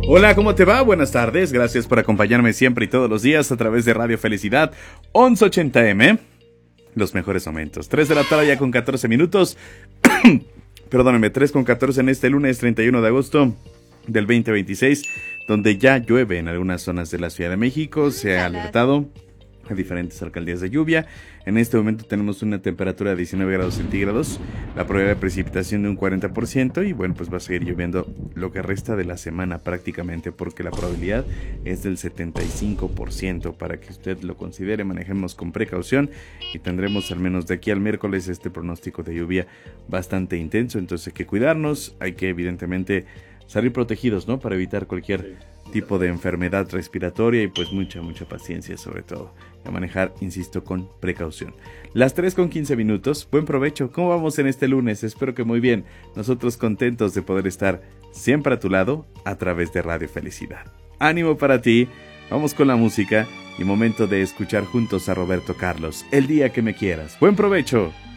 Hola, ¿cómo te va? Buenas tardes, gracias por acompañarme siempre y todos los días a través de Radio Felicidad 1180M. Los mejores momentos, 3 de la tarde ya con 14 minutos. Perdónenme, 3 con 14 en este lunes 31 de agosto del 2026, donde ya llueve en algunas zonas de la Ciudad de México. Se ha alertado a diferentes alcaldías de lluvia. En este momento tenemos una temperatura de 19 grados centígrados, la probabilidad de precipitación de un 40% y bueno, pues va a seguir lloviendo lo que resta de la semana prácticamente, porque la probabilidad es del 75%, para que usted lo considere, manejemos con precaución y tendremos al menos de aquí al miércoles este pronóstico de lluvia bastante intenso. Entonces hay que cuidarnos, hay que evidentemente salir protegidos, ¿no? Para evitar cualquier tipo de enfermedad respiratoria y pues mucha paciencia sobre todo. A manejar, insisto, con precaución. Las 3 con 15 minutos. Buen provecho. ¿Cómo vamos en este lunes? Espero que muy bien. Nosotros contentos de poder estar siempre a tu lado a través de Radio Felicidad. Ánimo para ti. Vamos con la música y momento de escuchar juntos a Roberto Carlos. El día que me quieras. Buen provecho.